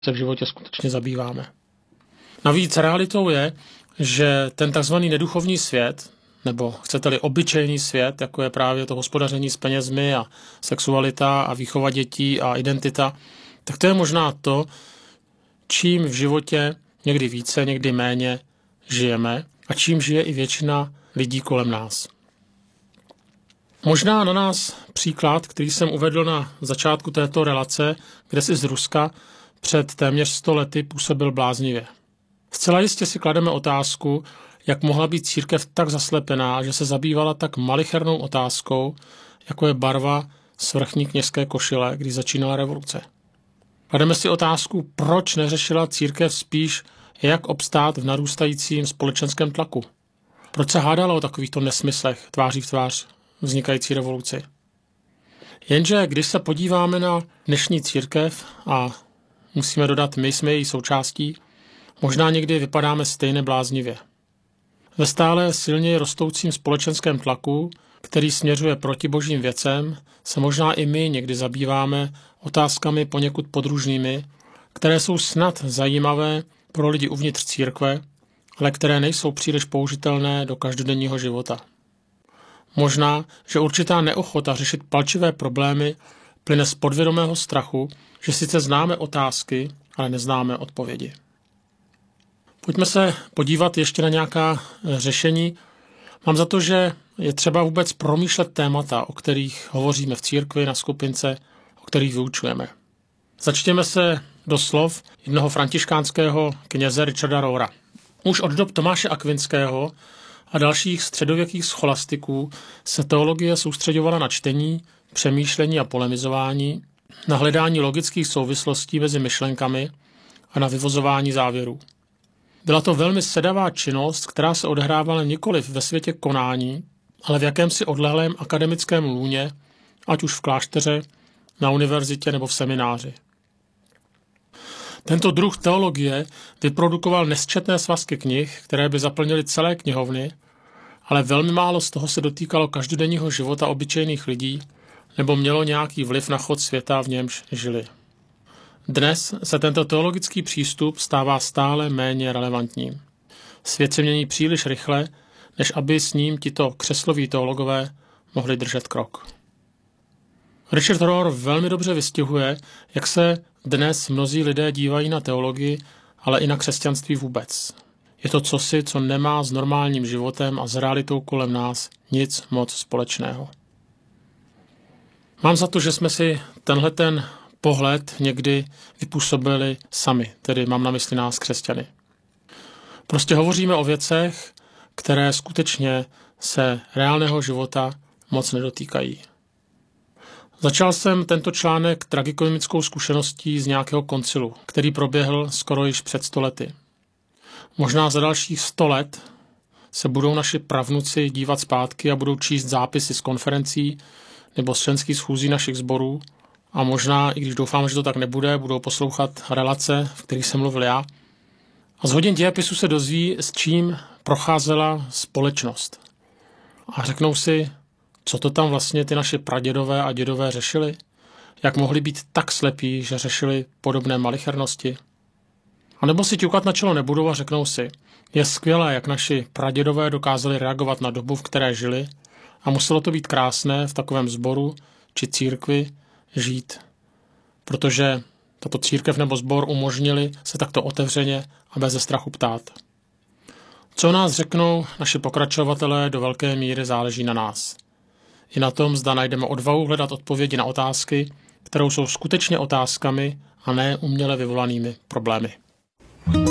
se v životě skutečně zabýváme. Navíc realitou je, že ten takzvaný neduchovní svět, nebo chcete-li obyčejný svět, jako je právě to hospodaření s penězmi a sexualita a výchova dětí a identita, tak to je možná to, čím v životě někdy více, někdy méně žijeme a čím žije i většina lidí kolem nás. Možná na nás příklad, který jsem uvedl na začátku této relace, kde si z Ruska před téměř 100 lety působil bláznivě. Zcela jistě si klademe otázku, jak mohla být církev tak zaslepená, že se zabývala tak malichernou otázkou, jako je barva svrchní kněžské košile, když začínala revoluce. Klademe si otázku, proč neřešila církev spíš, jak obstát v narůstajícím společenském tlaku. Proč se hádala o takovýchto nesmyslech tváří v tvář vznikající revoluci. Jenže když se podíváme na dnešní církev a musíme dodat, my jsme její součástí, možná někdy vypadáme stejně bláznivě. Ve stále silněji rostoucím společenském tlaku, který směřuje proti božím věcem, se možná i my někdy zabýváme otázkami poněkud podružnými, které jsou snad zajímavé pro lidi uvnitř církve, ale které nejsou příliš použitelné do každodenního života. Možná, že určitá neochota řešit palčivé problémy plyne z podvědomého strachu, že sice známe otázky, ale neznáme odpovědi. Pojďme se podívat ještě na nějaká řešení. Mám za to, že je třeba vůbec promýšlet témata, o kterých hovoříme v církvi, na skupince, o kterých vyučujeme. Začtěme se do slov jednoho františkánského kněze Richarda Rohra. Už od dob Tomáše Akvinského a dalších středověkých scholastiků se teologie soustředovala na čtení, přemýšlení a polemizování, na hledání logických souvislostí mezi myšlenkami a na vyvozování závěrů. Byla to velmi sedavá činnost, která se odehrávala nikoliv ve světě konání, ale v jakémsi odlehlém akademickém lůně, ať už v klášteře, na univerzitě nebo v semináři. Tento druh teologie vyprodukoval nesčetné svazky knih, které by zaplnily celé knihovny, ale velmi málo z toho se dotýkalo každodenního života obyčejných lidí nebo mělo nějaký vliv na chod světa, v němž žili. Dnes se tento teologický přístup stává stále méně relevantním. Svět se mění příliš rychle, než aby s ním tito křesloví teologové mohli držet krok. Richard Rohr velmi dobře vystihuje, jak se dnes mnozí lidé dívají na teologii, ale i na křesťanství vůbec. Je to cosi, co nemá s normálním životem a s realitou kolem nás nic moc společného. Mám za to, že jsme si tenhleten pohled někdy vypůsobili sami, tedy mám na mysli nás křesťany. Prostě hovoříme o věcech, které skutečně se reálného života moc nedotýkají. Začal jsem tento článek tragikomickou zkušeností z nějakého koncilu, který proběhl skoro již před 100 lety. Možná za dalších 100 let se budou naši pravnuci dívat zpátky a budou číst zápisy z konferencí nebo z členských schůzí našich sborů a možná, i když doufám, že to tak nebude, budou poslouchat relace, v kterých jsem mluvil já. A z hodin dějepisu se dozví, s čím procházela společnost. A řeknou si, co to tam vlastně ty naše pradědové a dědové řešili? Jak mohli být tak slepí, že řešili podobné malichernosti? A nebo si ťukat na čelo nebudou a řeknou si, je skvělé, jak naši pradědové dokázali reagovat na dobu, v které žili a muselo to být krásné v takovém sboru či církvi žít, protože tato církev nebo sbor umožnili se takto otevřeně a bez strachu ptát. Co nás řeknou naši pokračovatelé, do velké míry záleží na nás. I na tom, zda najdeme odvahu hledat odpovědi na otázky, které jsou skutečně otázkami a ne uměle vyvolanými problémy.